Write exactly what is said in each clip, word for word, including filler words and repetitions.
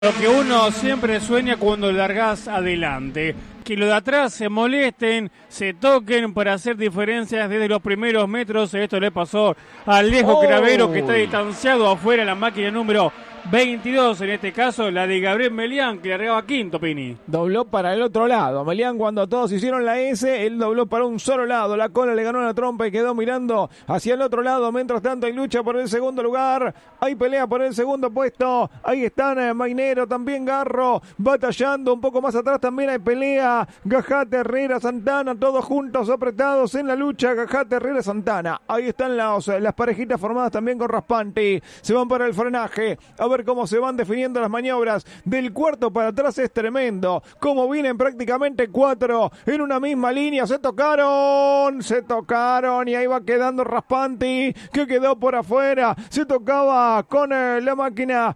Lo que uno siempre sueña cuando largás adelante, que los de atrás se molesten, se toquen para hacer diferencias desde los primeros metros. Esto le pasó a Alejo Oh. Cravero, que está distanciado afuera, la máquina número veintidós, en este caso la de Gabriel Melián, que largaba quinto, Pini. Dobló para el otro lado. Melián, cuando todos hicieron la S, él dobló para un solo lado. La cola le ganó la trompa y quedó mirando hacia el otro lado. Mientras tanto hay lucha por el segundo lugar. Hay pelea por el segundo puesto. Ahí están eh, Mainero, también Garro, batallando. Un poco más atrás también hay pelea. Gajate, Herrera, Santana, todos juntos, apretados en la lucha. Gajate, Herrera, Santana. Ahí están las, las parejitas formadas también con Raspanti. Se van para el frenaje. A ver cómo se van definiendo las maniobras. Del cuarto para atrás es tremendo. Como vienen prácticamente cuatro en una misma línea. Se tocaron. Se tocaron. Y ahí va quedando Raspanti, que quedó por afuera. Se tocaba con eh, la máquina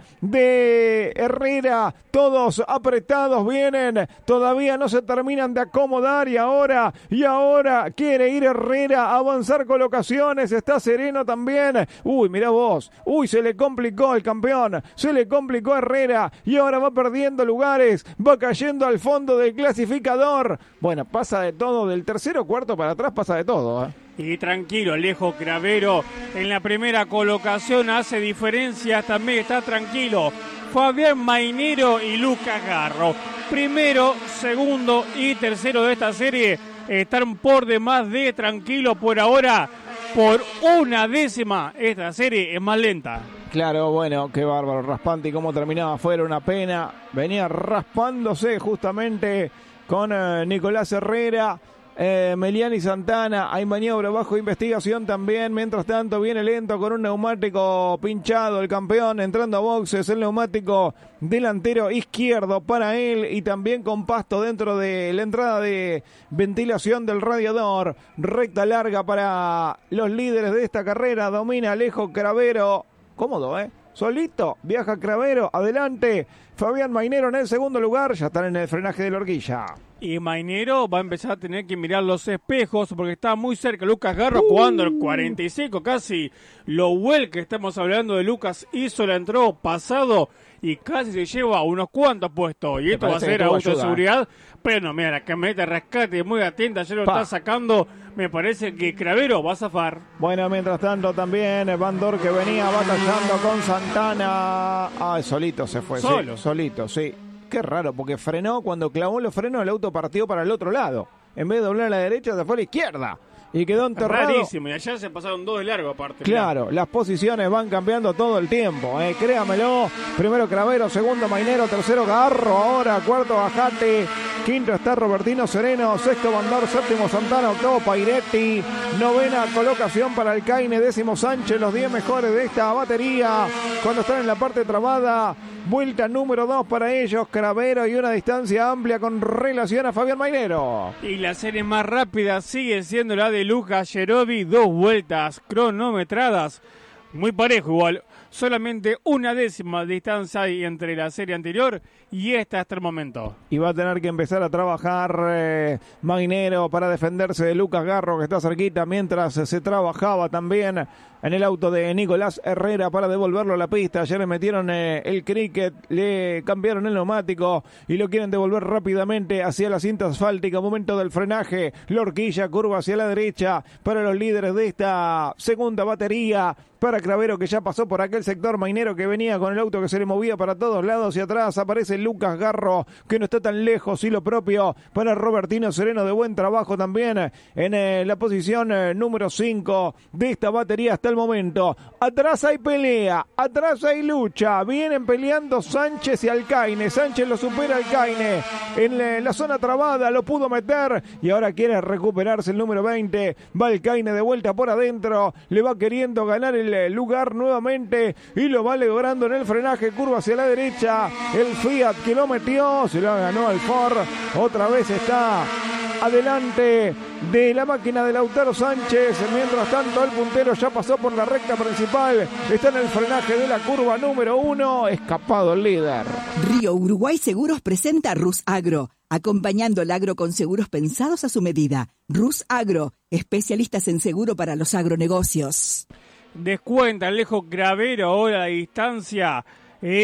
de Herrera. Todos apretados vienen. Todavía no se terminan de acomodar. Y ahora, y ahora quiere ir Herrera a avanzar colocaciones. Está Sereno también. Uy, mirá vos. Uy, se le complicó al campeón. Se le complicó a Herrera y ahora va perdiendo lugares, va cayendo al fondo del clasificador. Bueno, pasa de todo, del tercero cuarto para atrás pasa de todo, ¿eh? Y tranquilo, Alejo Cravero en la primera colocación hace diferencias, también está tranquilo. Fabián Mainero y Lucas Garro. Primero, segundo y tercero de esta serie están por demás de tranquilo por ahora. Por una décima, esta serie es más lenta. Claro, bueno, qué bárbaro. Raspanti, cómo terminaba afuera, una pena. Venía raspándose justamente con eh, Nicolás Herrera, eh, Melián y Santana. Hay maniobra bajo investigación también. Mientras tanto, viene lento con un neumático pinchado el campeón entrando a boxes. El neumático delantero izquierdo para él y también con pasto dentro de la entrada de ventilación del radiador. Recta larga para los líderes de esta carrera. Domina Alejo Cravero. Cómodo, ¿eh? Solito, viaja Cravero, adelante. Fabián Mainero en el segundo lugar, ya están en el frenaje de la horquilla. Y Mainero va a empezar a tener que mirar los espejos porque está muy cerca Lucas Garro, uh. jugando el cuarenta y cinco, casi lo well que estamos hablando de Lucas, hizo la entrada pasado y casi se lleva unos cuantos puestos. Y esto va a ser auto de seguridad. Pero no, mira, la camioneta de rescate muy atenta, ya lo pa. está sacando. Me parece que Cravero va a zafar. Bueno, mientras tanto también Van Dor, que venía batallando con Santana. Ah, solito se fue. Solo. Sí, solito, sí. Qué raro, porque frenó, cuando clavó los frenos el auto partió para el otro lado. En vez de doblar a la derecha se fue a la izquierda. Y quedó enterrado. Rarísimo, y allá se pasaron dos de largo aparte. Claro, mirá. Las posiciones van cambiando todo el tiempo, eh, créamelo. Primero Cravero, segundo Mainero, tercero Garro, ahora cuarto Gajate, quinto está Robertino Sereno, sexto Bandor, séptimo Santana, octavo Pairetti, novena colocación para el Caine, décimo Sánchez, los diez mejores de esta batería. Cuando están en la parte trabada, vuelta número dos para ellos, Cravero, y una distancia amplia con relación a Fabián Mainero. Y la serie más rápida sigue siendo la de Lucas Yerobi, dos vueltas cronometradas, muy parejo igual, solamente una décima de distancia hay entre la serie anterior y esta hasta el momento. Y va a tener que empezar a trabajar eh, Mainero para defenderse de Lucas Garro, que está cerquita, mientras se trabajaba también en el auto de Nicolás Herrera para devolverlo a la pista. Ayer le metieron eh, el cricket, le cambiaron el neumático y lo quieren devolver rápidamente hacia la cinta asfáltica. Momento del frenaje, la horquilla, curva hacia la derecha para los líderes de esta segunda batería. Para Cravero, que ya pasó por aquel sector, Mainero, que venía con el auto que se le movía para todos lados, y atrás aparece Lucas Garro, que no está tan lejos, y lo propio para Robertino Sereno, de buen trabajo también en eh, la posición eh, número cinco de esta batería hasta el momento. Atrás hay pelea, atrás hay lucha, vienen peleando Sánchez y Alcaine. Sánchez lo supera Alcaine en eh, la zona trabada, lo pudo meter y ahora quiere recuperarse el número veinte. Va Alcaine de vuelta por adentro, le va queriendo ganar el lugar nuevamente y lo va logrando en el frenaje, curva hacia la derecha. El Fiat que lo metió, se lo ganó al Ford. Otra vez está adelante de la máquina de Lautaro Sánchez. Mientras tanto, el puntero ya pasó por la recta principal, está en el frenaje de la curva número uno. Escapado el líder. Río Uruguay Seguros presenta Rus Agro, acompañando el agro con seguros pensados a su medida. Rus Agro, especialistas en seguro para los agronegocios. Descuenta Alejo Cravero, ahora la distancia es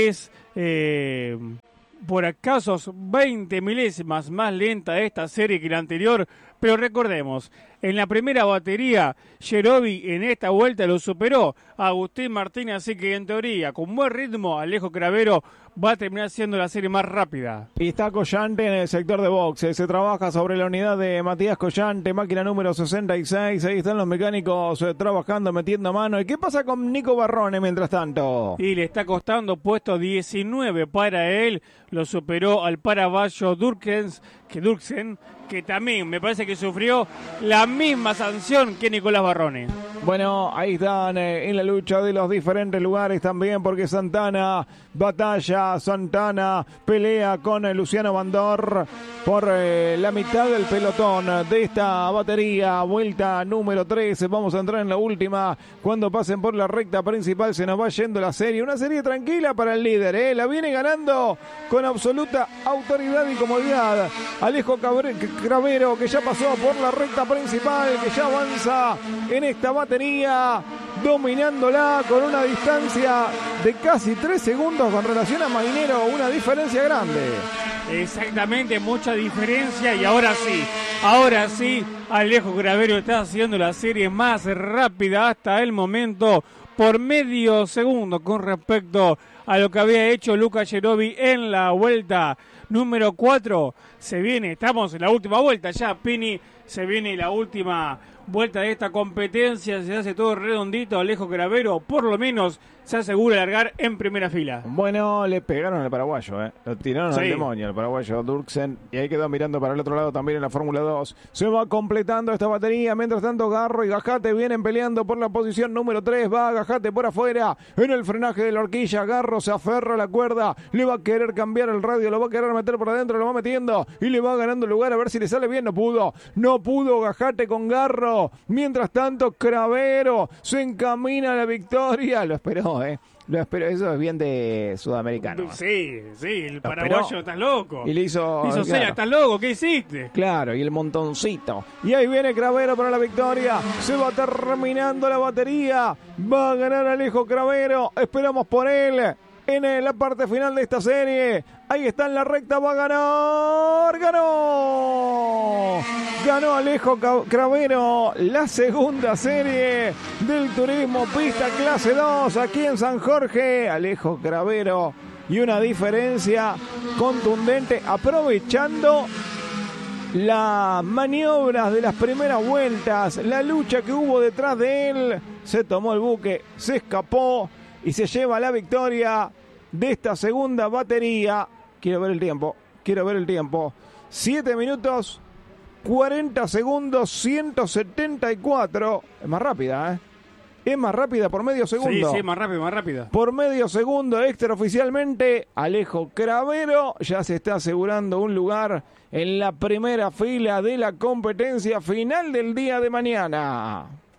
eh, por acasos veinte milésimas más lenta esta serie que la anterior, pero recordemos, en la primera batería, Yerobi en esta vuelta lo superó a Agustín Martínez, así que en teoría, con buen ritmo, Alejo Cravero va a terminar siendo la serie más rápida. Y está Collante en el sector de boxes. Se trabaja sobre la unidad de Matías Collante, máquina número sesenta y seis. Ahí están los mecánicos eh, trabajando, metiendo mano. ¿Y qué pasa con Nico Barrone mientras tanto? Y le está costando puesto diecinueve para él. Lo superó al paraguayo Durkens, que Durksen, que también me parece que sufrió la misma sanción que Nicolás Barrone. Bueno, ahí están eh, en la lucha de los diferentes lugares también, porque Santana batalla, Santana pelea con eh, Luciano Bandor por eh, la mitad del pelotón de esta batería. Vuelta número trece, vamos a entrar en la última. Cuando pasen por la recta principal se nos va yendo la serie. Una serie tranquila para el líder, ¿eh? La viene ganando con absoluta autoridad y comodidad Alejo Cravero, que ya pasó por la recta principal, que ya avanza en esta batería, dominándola con una distancia de casi tres segundos con relación a Marinero, una diferencia grande. Exactamente, mucha diferencia, y ahora sí, ahora sí, Alejo Cravero está haciendo la serie más rápida hasta el momento por medio segundo con respecto a lo que había hecho Luca Yerobi en la vuelta número cuatro. Se viene, estamos en la última vuelta ya, Pini, se viene la última vuelta de esta competencia, se hace todo redondito. Alejo Cravero por lo menos se asegura largar en primera fila. Bueno, le pegaron al paraguayo, ¿eh? Lo tiraron Sí. al demonio, al paraguayo Durksen, y ahí quedó mirando para el otro lado también en la Fórmula dos. Se va completando esta batería, mientras tanto Garro y Gajate vienen peleando por la posición número tres. Va Gajate por afuera, en el frenaje de la horquilla, Garro se aferra a la cuerda, le va a querer cambiar el radio, lo va a querer meter por adentro, lo va metiendo y le va ganando lugar a ver si le sale bien. No pudo, no pudo Gajate con Garro. Mientras tanto Cravero se encamina a la victoria. Lo esperó, ¿eh? Lo esperó, eso es bien de sudamericano. Sí, sí, el Lo paraguayo, esperó. estás loco. Y le hizo... Hizo claro. señas, estás loco, ¿qué hiciste? Claro, y el montoncito. Y ahí viene Cravero para la victoria. Se va terminando la batería. Va a ganar Alejo Cravero. Esperamos por él en la parte final de esta serie. Ahí está en la recta, va a ganar. ¡Ganó! Ganó Alejo Cravero la segunda serie del Turismo Pista Clase dos aquí en San Jorge. Alejo Cravero, y una diferencia contundente, aprovechando las maniobras de las primeras vueltas, la lucha que hubo detrás de él. Se tomó el buque, se escapó y se lleva la victoria de esta segunda batería. Quiero ver el tiempo, quiero ver el tiempo. siete minutos, cuarenta segundos, ciento setenta y cuatro. Es más rápida, ¿eh? Es más rápida por medio segundo. Sí, sí, más rápido, más rápida. Por medio segundo extraoficialmente, Alejo Cravero ya se está asegurando un lugar en la primera fila de la competencia final del día de mañana.